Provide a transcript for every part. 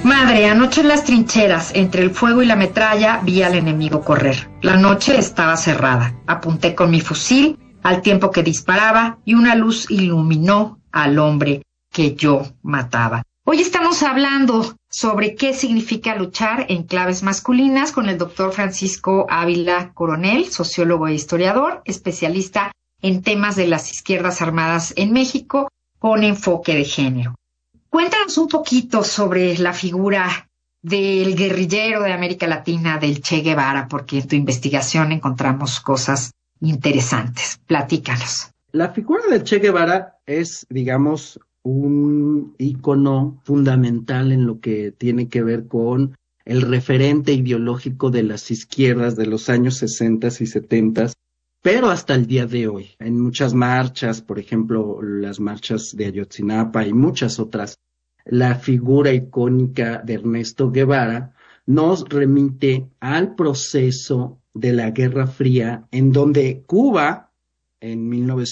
Madre, anoche en las trincheras, entre el fuego y la metralla, vi al enemigo correr. La noche estaba cerrada. Apunté con mi fusil al tiempo que disparaba y una luz iluminó al hombre que yo mataba. Hoy estamos hablando sobre qué significa luchar en claves masculinas con el doctor Francisco Ávila Coronel, sociólogo e historiador, especialista en temas de las izquierdas armadas en México con enfoque de género. Cuéntanos un poquito sobre la figura del guerrillero de América Latina, del Che Guevara, porque en tu investigación encontramos cosas interesantes. Platícanos. La figura del Che Guevara es, digamos, un ícono fundamental en lo que tiene que ver con el referente ideológico de las izquierdas de los años 60 y 70, pero hasta el día de hoy. En muchas marchas, por ejemplo, las marchas de Ayotzinapa y muchas otras, la figura icónica de Ernesto Guevara nos remite al proceso de la Guerra Fría, en donde Cuba, en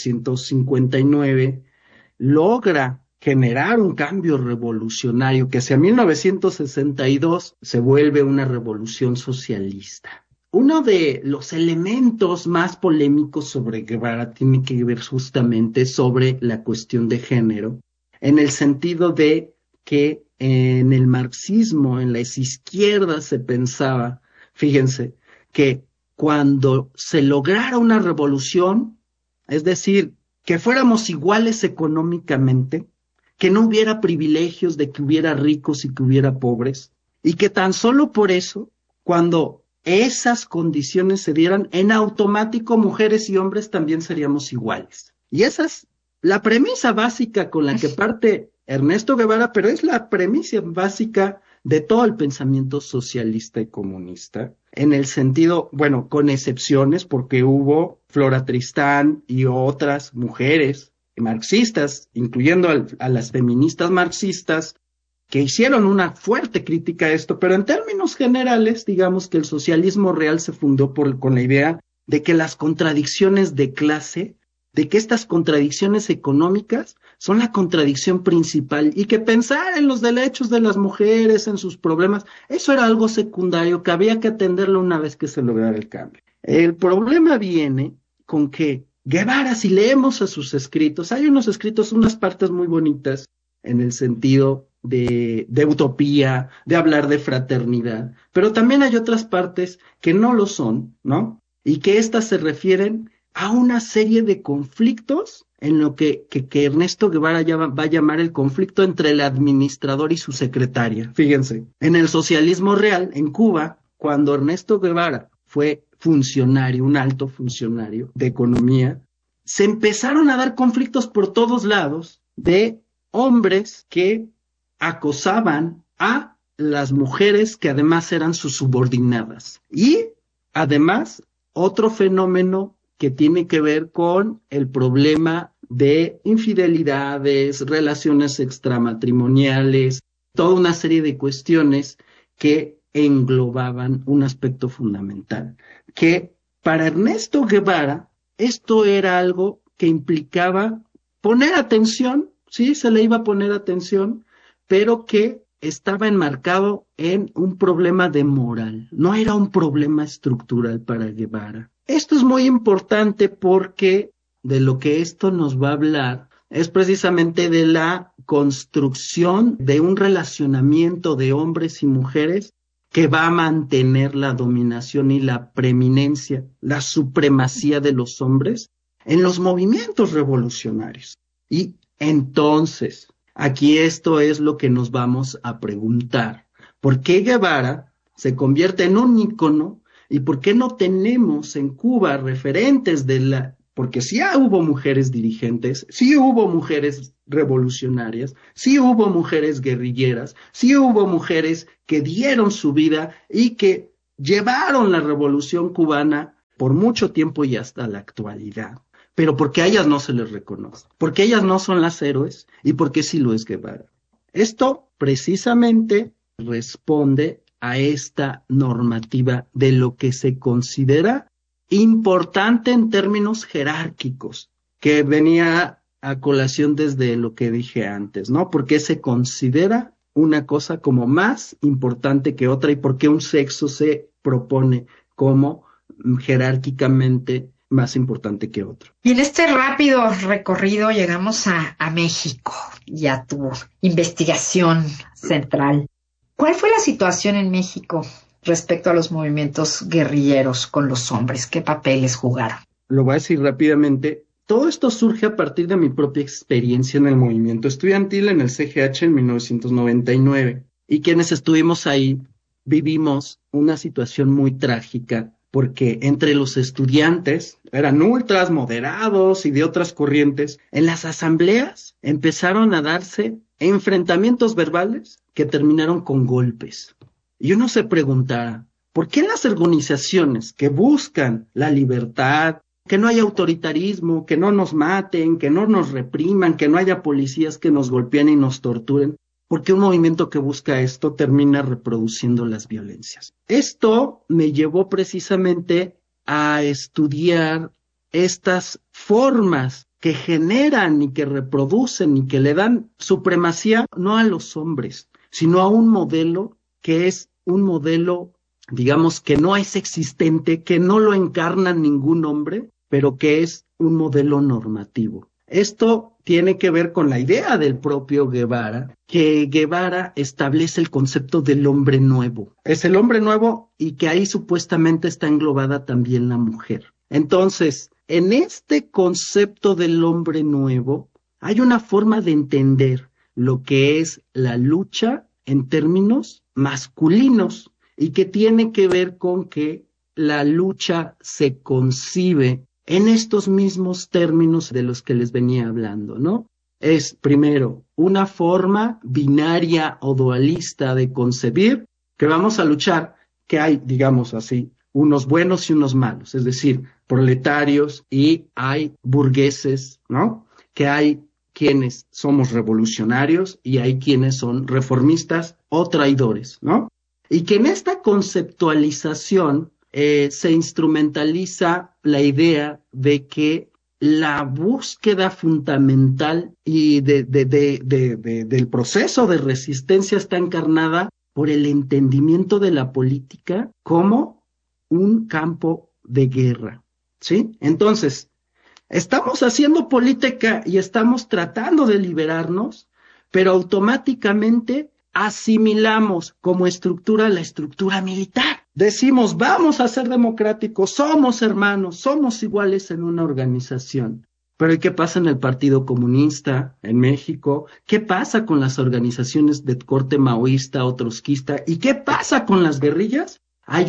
1959, logra generar un cambio revolucionario que hacia 1962 se vuelve una revolución socialista. Uno de los elementos más polémicos sobre Guevara tiene que ver justamente sobre la cuestión de género, en el sentido de que en el marxismo, en las izquierdas se pensaba, fíjense, que cuando se lograra una revolución, es decir, que fuéramos iguales económicamente, que no hubiera privilegios de que hubiera ricos y que hubiera pobres, y que tan solo por eso, cuando esas condiciones se dieran, en automático mujeres y hombres también seríamos iguales. Y esa es la premisa básica con la que parte Ernesto Guevara, pero es la premisa básica de todo el pensamiento socialista y comunista, en el sentido, bueno, con excepciones, porque hubo Flora Tristán y otras mujeres marxistas, incluyendo a las feministas marxistas, que hicieron una fuerte crítica a esto, pero en términos generales, digamos que el socialismo real se fundó con la idea de que las contradicciones de clase, de que estas contradicciones económicas son la contradicción principal y que pensar en los derechos de las mujeres, en sus problemas, eso era algo secundario que había que atenderlo una vez que se lograra el cambio. El problema viene con que Guevara, si leemos a sus escritos, hay unos escritos, unas partes muy bonitas en el sentido de utopía, de hablar de fraternidad, pero también hay otras partes que no lo son, ¿no? Y que estas se refieren a una serie de conflictos en lo que Ernesto Guevara va a llamar el conflicto entre el administrador y su secretaria. Fíjense, en el socialismo real, en Cuba, cuando Ernesto Guevara fue funcionario, un alto funcionario de economía, se empezaron a dar conflictos por todos lados de hombres que acosaban a las mujeres que además eran sus subordinadas. Y además, otro fenómeno que tiene que ver con el problema de infidelidades, relaciones extramatrimoniales, toda una serie de cuestiones que englobaban un aspecto fundamental, que para Ernesto Guevara esto era algo que implicaba poner atención, sí, se le iba a poner atención, pero que estaba enmarcado en un problema de moral, no era un problema estructural para Guevara. Esto es muy importante porque de lo que esto nos va a hablar es precisamente de la construcción de un relacionamiento de hombres y mujeres que va a mantener la dominación y la preeminencia, la supremacía de los hombres en los movimientos revolucionarios. Y entonces, aquí esto es lo que nos vamos a preguntar. ¿Por qué Guevara se convierte en un ícono y por qué no tenemos en Cuba referentes porque sí hubo mujeres dirigentes, sí hubo mujeres revolucionarias, sí hubo mujeres guerrilleras, sí hubo mujeres que dieron su vida y que llevaron la revolución cubana por mucho tiempo y hasta la actualidad? Pero porque a ellas no se les reconoce, porque ellas no son las héroes y porque sí lo es Guevara. Esto precisamente responde a esta normativa de lo que se considera importante en términos jerárquicos, que venía a colación desde lo que dije antes, ¿no? Porque se considera una cosa como más importante que otra y por qué un sexo se propone como jerárquicamente más importante que otro. Y en este rápido recorrido llegamos a México y a tu investigación central. ¿Cuál fue la situación en México respecto a los movimientos guerrilleros con los hombres? ¿Qué papeles jugaron? Lo voy a decir rápidamente. Todo esto surge a partir de mi propia experiencia en el movimiento estudiantil en el CGH en 1999. Y quienes estuvimos ahí vivimos una situación muy trágica porque entre los estudiantes, eran ultras, moderados y de otras corrientes, en las asambleas empezaron a darse enfrentamientos verbales que terminaron con golpes. Y uno se preguntara, ¿por qué las organizaciones que buscan la libertad, que no haya autoritarismo, que no nos maten, que no nos repriman, que no haya policías que nos golpeen y nos torturen? Porque un movimiento que busca esto termina reproduciendo las violencias. Esto me llevó precisamente a estudiar estas formas que generan y que reproducen y que le dan supremacía no a los hombres, sino a un modelo que es un modelo, digamos, que no es existente, que no lo encarna ningún hombre, pero que es un modelo normativo. Esto tiene que ver con la idea del propio Guevara, que Guevara establece el concepto del hombre nuevo. Es el hombre nuevo y que ahí supuestamente está englobada también la mujer. Entonces, en este concepto del hombre nuevo, hay una forma de entender lo que es la lucha en términos masculinos y que tiene que ver con que la lucha se concibe en estos mismos términos de los que les venía hablando, ¿no? Es, primero, una forma binaria o dualista de concebir que vamos a luchar, que hay, digamos así, unos buenos y unos malos, es decir, proletarios y hay burgueses, ¿no? Que hay quienes somos revolucionarios y hay quienes son reformistas o traidores, ¿no? Y que en esta conceptualización se instrumentaliza la idea de que la búsqueda fundamental y del proceso de resistencia está encarnada por el entendimiento de la política como un campo de guerra, ¿sí? Entonces, estamos haciendo política y estamos tratando de liberarnos, pero automáticamente asimilamos como estructura la estructura militar. Decimos, vamos a ser democráticos, somos hermanos, somos iguales en una organización. Pero ¿y qué pasa en el Partido Comunista en México? ¿Qué pasa con las organizaciones de corte maoísta o trotskista? ¿Y qué pasa con las guerrillas?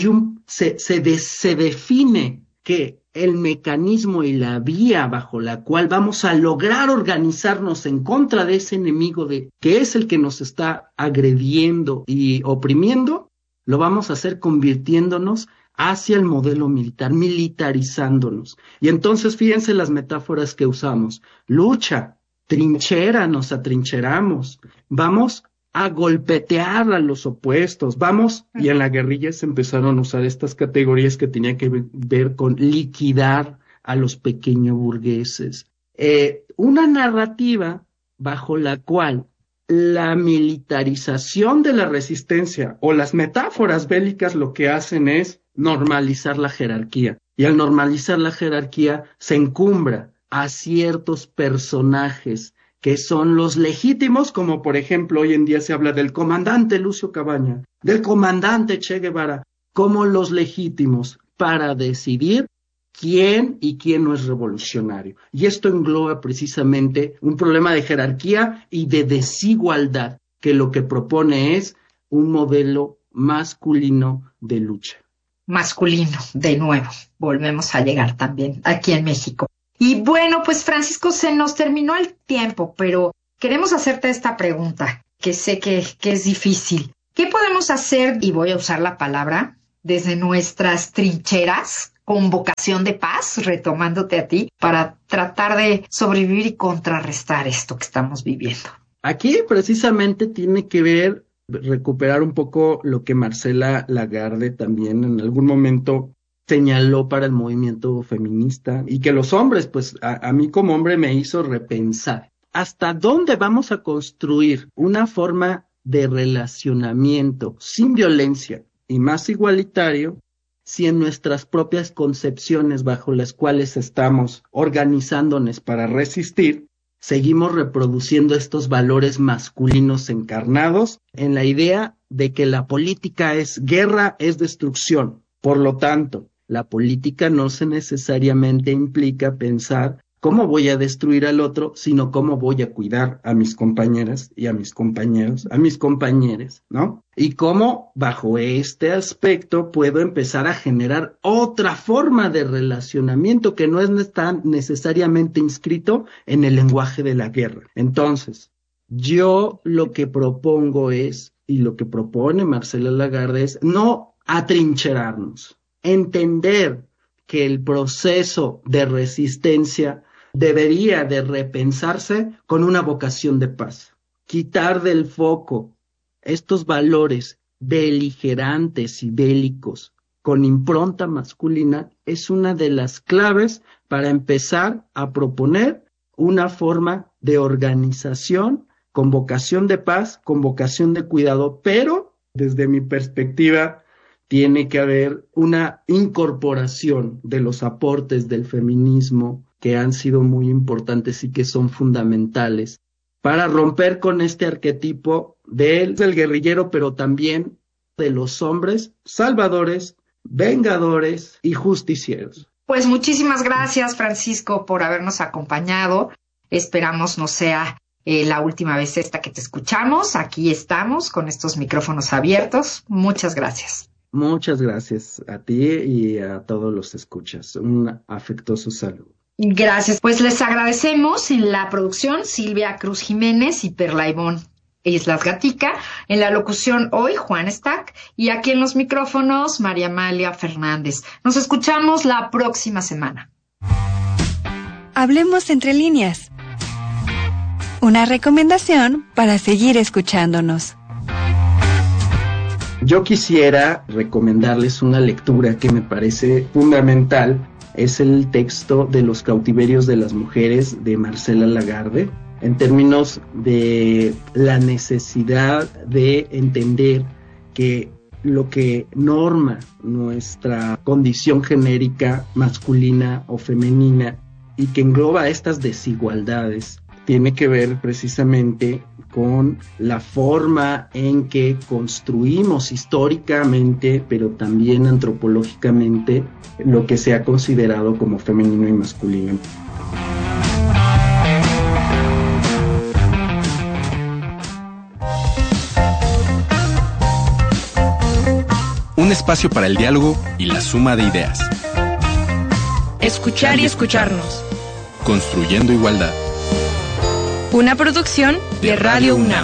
Se define que el mecanismo y la vía bajo la cual vamos a lograr organizarnos en contra de ese enemigo que es el que nos está agrediendo y oprimiendo, lo vamos a hacer convirtiéndonos hacia el modelo militar, militarizándonos. Y entonces fíjense las metáforas que usamos. Lucha, trinchera, nos atrincheramos, vamos a golpetear a los opuestos, vamos, y en la guerrilla se empezaron a usar estas categorías que tenían que ver con liquidar a los pequeños burgueses. Una narrativa bajo la cual la militarización de la resistencia o las metáforas bélicas lo que hacen es normalizar la jerarquía. Y al normalizar la jerarquía se encumbra a ciertos personajes que son los legítimos, como por ejemplo hoy en día se habla del comandante Lucio Cabaña, del comandante Che Guevara, como los legítimos para decidir quién y quién no es revolucionario. Y esto engloba precisamente un problema de jerarquía y de desigualdad, que lo que propone es un modelo masculino de lucha. Masculino, de nuevo, volvemos a llegar también aquí en México. Y bueno, pues Francisco, se nos terminó el tiempo, pero queremos hacerte esta pregunta, que sé que es difícil. ¿Qué podemos hacer, y voy a usar la palabra, desde nuestras trincheras, con vocación de paz, retomándote a ti, para tratar de sobrevivir y contrarrestar esto que estamos viviendo? Aquí precisamente tiene que ver recuperar un poco lo que Marcela Lagarde también en algún momento señaló para el movimiento feminista y que los hombres, pues a mí como hombre me hizo repensar hasta dónde vamos a construir una forma de relacionamiento sin violencia y más igualitario si en nuestras propias concepciones bajo las cuales estamos organizándonos para resistir, seguimos reproduciendo estos valores masculinos encarnados en la idea de que la política es guerra, es destrucción. Por lo tanto, la política no se necesariamente implica pensar cómo voy a destruir al otro, sino cómo voy a cuidar a mis compañeras y a mis compañeros, a mis compañeros, ¿no? Y cómo bajo este aspecto puedo empezar a generar otra forma de relacionamiento que no es tan necesariamente inscrito en el lenguaje de la guerra. Entonces, yo lo que propongo es, y lo que propone Marcela Lagarde es, no atrincherarnos, entender que el proceso de resistencia debería de repensarse con una vocación de paz. Quitar del foco estos valores beligerantes y bélicos con impronta masculina es una de las claves para empezar a proponer una forma de organización con vocación de paz, con vocación de cuidado, pero desde mi perspectiva tiene que haber una incorporación de los aportes del feminismo que han sido muy importantes y que son fundamentales para romper con este arquetipo del guerrillero, pero también de los hombres salvadores, vengadores y justicieros. Pues muchísimas gracias, Francisco, por habernos acompañado. Esperamos no sea la última vez esta que te escuchamos. Aquí estamos con estos micrófonos abiertos. Muchas gracias. Muchas gracias a ti y a todos los escuchas. Un afectuoso saludo. Gracias. Pues les agradecemos en la producción Silvia Cruz Jiménez y Perla Ivonne Islas Gatica, en la locución hoy Juan Stack y aquí en los micrófonos María Amalia Fernández. Nos escuchamos la próxima semana. Hablemos entre líneas. Una recomendación para seguir escuchándonos. Yo quisiera recomendarles una lectura que me parece fundamental. Es el texto de Los cautiverios de las mujeres de Marcela Lagarde, en términos de la necesidad de entender que lo que norma nuestra condición genérica masculina o femenina y que engloba estas desigualdades tiene que ver precisamente con la forma en que construimos históricamente, pero también antropológicamente, lo que se ha considerado como femenino y masculino. Un espacio para el diálogo y la suma de ideas. Escuchar y escucharnos. Construyendo igualdad. Una producción de Radio UNAM.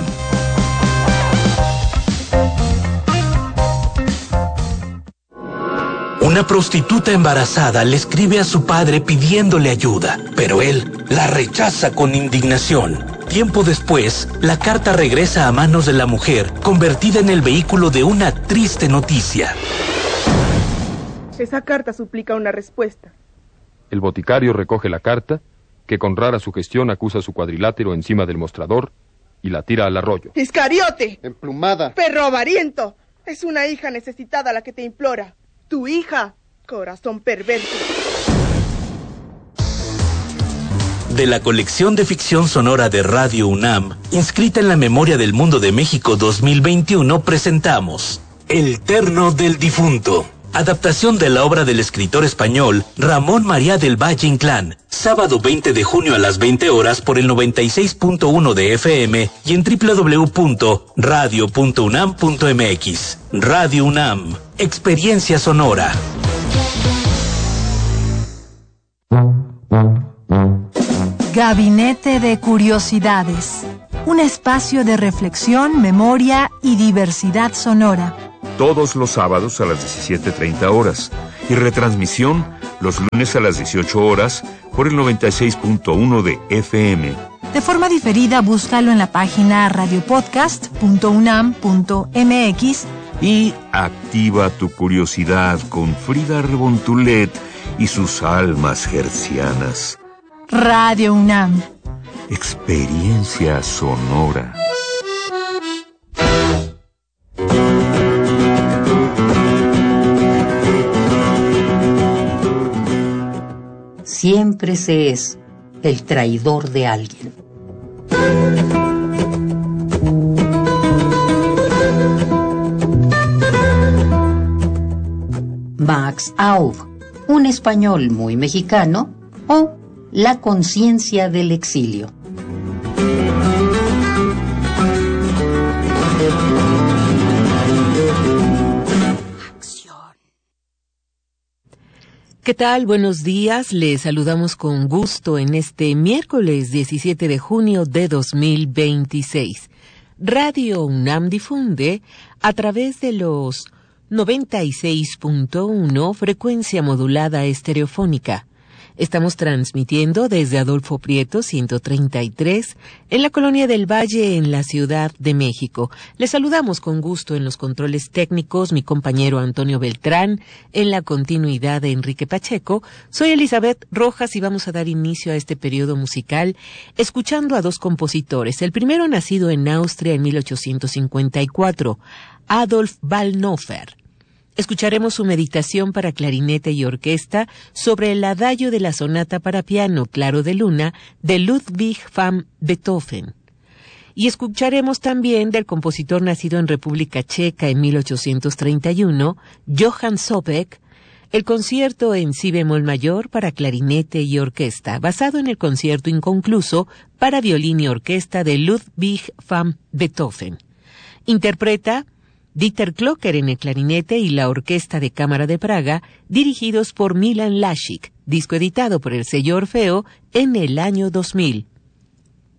Una prostituta embarazada le escribe a su padre pidiéndole ayuda, pero él la rechaza con indignación. Tiempo después, la carta regresa a manos de la mujer, convertida en el vehículo de una triste noticia. Esa carta suplica una respuesta. El boticario recoge la carta, que con rara sugestión acusa su cuadrilátero encima del mostrador y la tira al arroyo. ¡Iscariote! ¡Emplumada! ¡Perro avariento! Es una hija necesitada la que te implora. Tu hija, corazón perverso. De la colección de ficción sonora de Radio UNAM, inscrita en la Memoria del Mundo de México 2021, presentamos El Terno del Difunto. Adaptación de la obra del escritor español Ramón María del Valle Inclán. Sábado 20 de junio a las 20 horas por el 96.1 de FM y en www.radio.unam.mx. Radio UNAM. Experiencia sonora. Gabinete de Curiosidades. Un espacio de reflexión, memoria y diversidad sonora. Todos los sábados a las 17:30 horas y retransmisión los lunes a las 18 horas por el 96.1 de FM. De forma diferida, búscalo en la página radiopodcast.unam.mx y activa tu curiosidad con Frida Rebontulet y sus almas hertzianas. Radio UNAM. Experiencia sonora. siempre se es el traidor de alguien. Max Aub, un español muy mexicano, o La conciencia del exilio. ¿Qué tal? Buenos días. Les saludamos con gusto en este miércoles 17 de junio de 2026. Radio UNAM difunde a través de los 96.1 frecuencia modulada estereofónica. Estamos transmitiendo desde Adolfo Prieto 133 en la Colonia del Valle en la Ciudad de México. Les saludamos con gusto en los controles técnicos mi compañero Antonio Beltrán, en la continuidad de Enrique Pacheco. Soy Elizabeth Rojas y vamos a dar inicio a este periodo musical escuchando a dos compositores. El primero nacido en Austria en 1854, Adolf Wallnofer. Escucharemos su meditación para clarinete y orquesta sobre el adagio de la sonata para piano Claro de Luna de Ludwig van Beethoven. Y escucharemos también del compositor nacido en República Checa en 1831, Johann Sobek, el concierto en si bemol mayor para clarinete y orquesta, basado en el concierto inconcluso para violín y orquesta de Ludwig van Beethoven. Interpreta Dieter Klocker en el clarinete y la Orquesta de Cámara de Praga, dirigidos por Milan Lašić, disco editado por el sello Orfeo en el año 2000.